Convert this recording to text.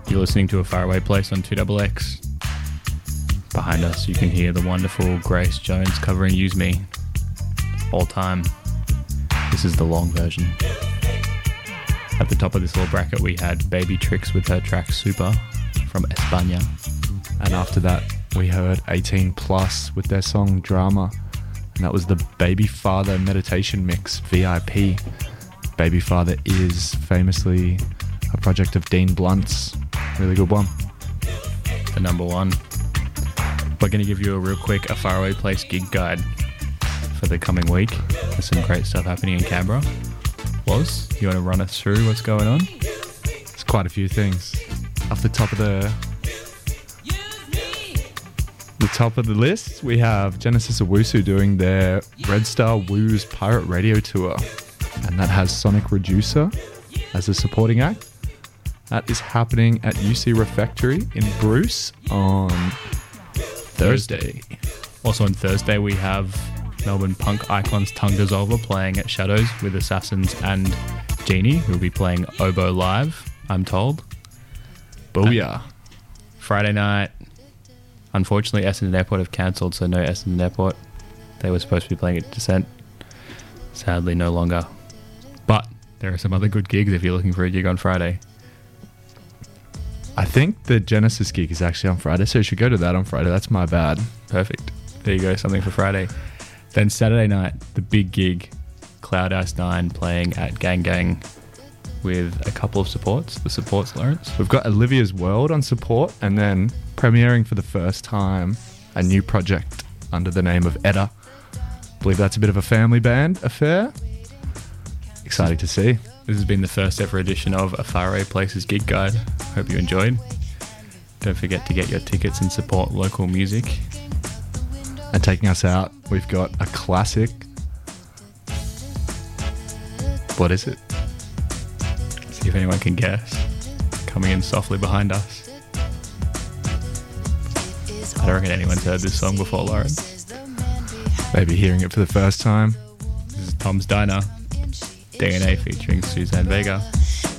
You're listening to A Faraway Place on 2XX. Behind us you can hear the wonderful Grace Jones covering Use Me. All time. This is the long version. At the top of this little bracket we had Baby Tricks with her track Super from España. And after that we heard 18 Plus with their song Drama. And that was the Baby Father Meditation Mix, VIP. Baby Father is famously a project of Dean Blunt's. Really good one. The number one. We're going to give you a real quick A Faraway Place gig guide for the coming week. There's some great stuff happening in Canberra. Woz, you want to run us through what's going on? There's quite a few things. Off the top of the list, we have Genesis Owusu doing their Red Star Woos Pirate Radio Tour. And that has Sonic Reducer as a supporting act. That is happening at UC Refectory in Bruce on Thursday. Also on Thursday we have Melbourne punk icons Tongue Dissolver playing at Shadows with Assassins and Genie, who will be playing Oboe live, I'm told. Booyah. Friday night, unfortunately Essendon Airport have cancelled, so no Essendon Airport. They were supposed to be playing at Descent. Sadly no longer. But there are some other good gigs if you're looking for a gig on Friday. I think the Genesis gig is actually on Friday, so you should go to that on Friday. That's my bad. Perfect. There you go, something for Friday. Then Saturday night, the big gig, Cloud Ice 9 playing at Gang Gang with a couple of supports. The supports, Lawrence. We've got Olivia's World on support, and then premiering for the first time a new project under the name of Edda. I believe that's a bit of a family band affair. Exciting to see. This has been the first ever edition of A Faraway Places Gig Guide. Hope you enjoyed. Don't forget to get your tickets and support local music. And taking us out, we've got a classic. What is it? See if anyone can guess. Coming in softly behind us. I don't reckon anyone's heard this song before, Lawrence. Maybe hearing it for the first time. This is Tom's Diner. DNA featuring Suzanne Vega.